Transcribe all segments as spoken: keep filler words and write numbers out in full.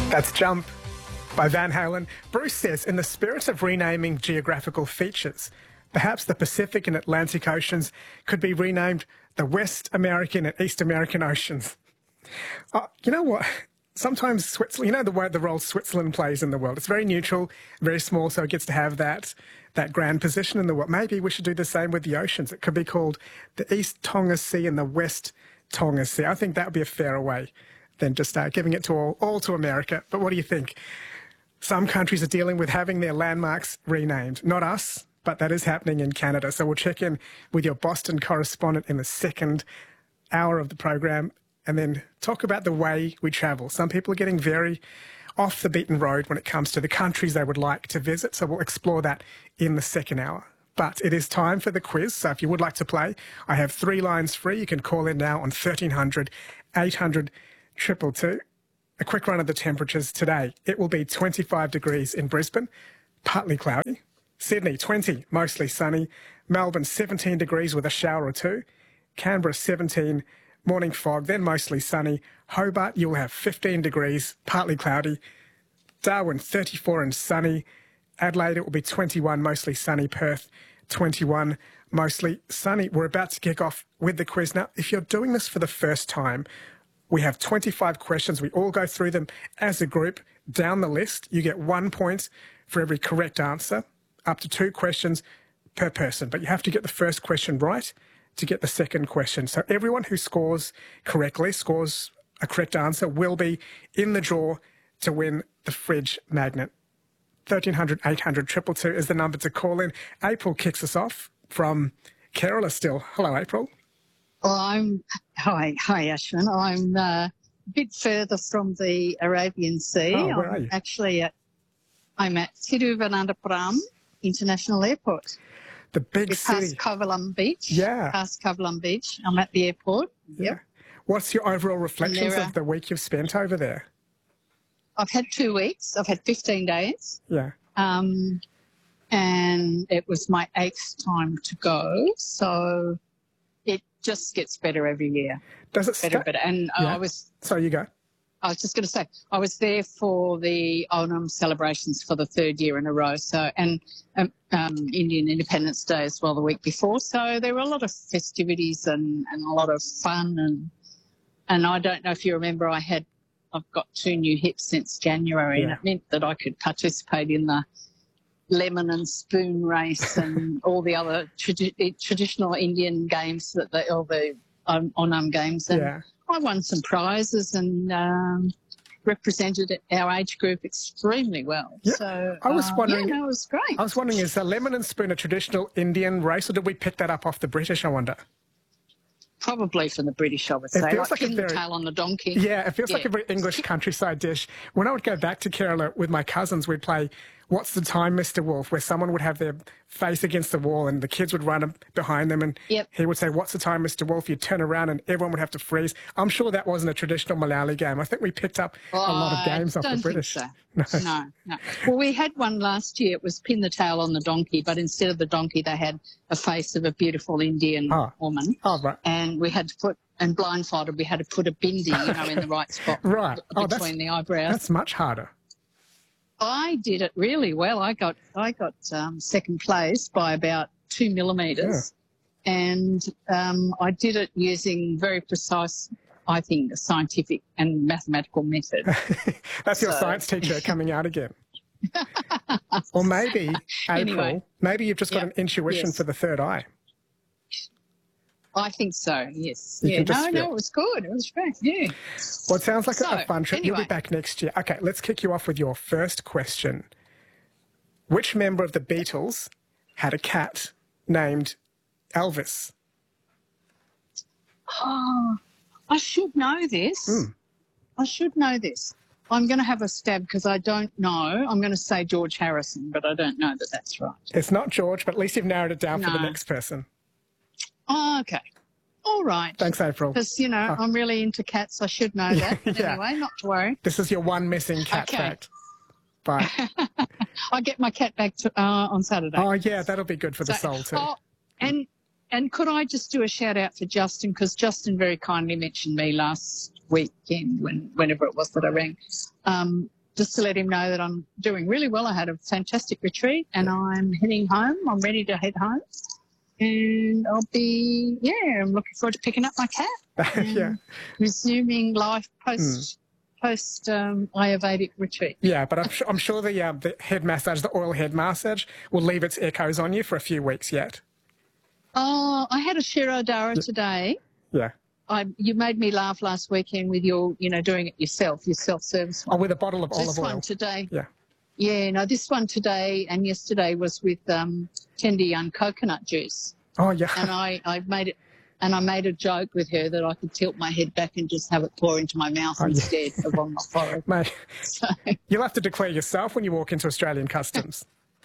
That's Jump by Van Halen. Bruce says, in the spirit of renaming geographical features, perhaps the Pacific and Atlantic Oceans could be renamed the West American and East American Oceans. Uh, you know what? Sometimes Switzerland, you know the way the role Switzerland plays in the world. It's very neutral, very small, so it gets to have that that grand position in the world. Maybe we should do the same with the oceans. It could be called the East Tonga Sea and the West Tonga Sea. I think that would be a fairer way than just uh, giving it to all, all to America. But what do you think? Some countries are dealing with having their landmarks renamed. Not us, but that is happening in Canada. So we'll check in with your Boston correspondent in the second hour of the program and then talk about the way we travel. Some people are getting very off the beaten road when it comes to the countries they would like to visit. So we'll explore that in the second hour. But it is time for the quiz. So if you would like to play, I have three lines free. You can call in now on thirteen hundred, eight hundred, two two two. A quick run of the temperatures today. It will be twenty-five degrees in Brisbane, partly cloudy. Sydney, twenty, mostly sunny. Melbourne, seventeen degrees with a shower or two. Canberra, seventeen, morning fog, then mostly sunny. Hobart, you'll have fifteen degrees, partly cloudy. Darwin, thirty-four and sunny. Adelaide, it will be twenty-one, mostly sunny. Perth, twenty-one, mostly sunny. We're about to kick off with the quiz. Now, if you're doing this for the first time, we have twenty-five questions. We all go through them as a group. Down the list, you get one point for every correct answer, up to two questions per person. But you have to get the first question right to get the second question. So everyone who scores correctly, scores a correct answer, will be in the draw to win the fridge magnet. thirteen hundred, eight hundred, two two two is the number to call in. April kicks us off from Kerala still. Hello, April. Well, I'm hi, hi, Ashwin. I'm uh, a bit further from the Arabian Sea. Oh, where I'm are you? Actually, at, I'm at Thiruvananthapuram International Airport. The big We're city. past Kovalam Beach. Yeah. Past Kovalam Beach. I'm at the airport. Yeah. Yep. What's your overall reflections There are- of the week you've spent over there? I've had two weeks. I've had fifteen days. Yeah. Um, and it was my eighth time to go. So it just gets better every year. Does it Better, sta- better. And Yeah. I was So you go. I was just going to say, I was there for the Onam celebrations for the third year in a row. So, and um, um, Indian Independence Day as well the week before. So there were a lot of festivities and, and a lot of fun. And and I don't know if you remember, I had, I've got two new hips since January, Yeah. and it meant that I could participate in the lemon and spoon race and all the other tradi- traditional Indian games that the, all the um, Onam games. And Yeah. I won some prizes and um, represented our age group extremely well. Yeah. So I was uh, wondering- yeah, no, it was great. I was wondering, is a lemon and spoon a traditional Indian race, or did we pick that up off the British, I wonder? Probably from the British, I would It say. feels Like, like a pin the very- tail on the donkey. Yeah, it feels like Yeah. a very English countryside dish. When I would go back to Kerala with my cousins, we'd play What's the Time, Mister Wolf, where someone would have their face against the wall and the kids would run behind them and Yep. he would say, What's the time, Mister Wolf? You'd turn around and everyone would have to freeze. I'm sure that wasn't a traditional Malayali game. I think we picked up a lot of games I off the don't British. Think so. No, no. Well, we had one last year. It was pin the tail on the donkey, but instead of the donkey, they had a face of a beautiful Indian Ah. woman. Oh, right. And we had to put, and blindfolded, we had to put a bindi, you know, in the right spot Right. Oh, that's, between the eyebrows. that's much harder. I did it really well. I got I got um, second place by about two millimetres, and um, I did it using very precise, I think, a scientific and mathematical method. That's your So- science teacher coming out again. Or maybe, April, Anyway. maybe you've just got Yep. an intuition Yes. for the third eye. I think so. Yes. You yeah. can just No, feel- no, it was good. It was great. Yeah. Well, it sounds like a- So, a fun trip. You'll be anyway. back next year. Okay, let's kick you off with your first question. Which member of the Beatles had a cat named Elvis? Oh, I should know this. Hmm. I should know this. I'm going to have a stab because I don't know. I'm going to say George Harrison, but I don't know that that's right. It's not George, but at least you've narrowed it down for the No. next person. Oh, okay. All right. Thanks, April. Because, you know, I'm really into cats. I should know that. But Yeah. Anyway, not to worry. This is your one missing cat Okay. fact. Bye. I get my cat back to, uh, on Saturday. Oh, yeah, that'll be good for the So- soul too. Oh, and, and could I just do a shout out for Justin? Because Justin very kindly mentioned me last weekend, when, whenever it was that I rang. Um, just to let him know that I'm doing really well. I had a fantastic retreat and I'm heading home. I'm ready to head home. And I'll be, yeah, I'm looking forward to picking up my cat. Yeah. Resuming life post, mm. post um, Ayurvedic retreat. Yeah, but I'm, sure, I'm sure the, um, the head massage, the oil head massage, will leave its echoes on you for a few weeks yet. Oh, I had a Shirodhara yeah. today. Yeah. I, you made me laugh last weekend with your, you know, doing it yourself, your self-service one. Oh, with a bottle of this olive oil. This one today. Yeah. Yeah, no, this one today and yesterday was with um, Tender Young coconut juice. Oh, yeah. And I, I made it, and I made a joke with her that I could tilt my head back and just have it pour into my mouth oh, instead yeah. of on my forehead. Mate, so. You'll have to declare yourself when you walk into Australian Customs.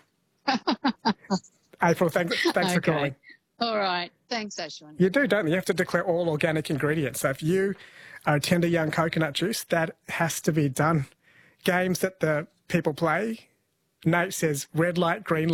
April, thanks, thanks okay. for calling. All right. Thanks, Ashwin. You do, don't you? You have to declare all organic ingredients. So if you are a Tender Young coconut juice, that has to be done. Games that the people play, Nate says red light, green light.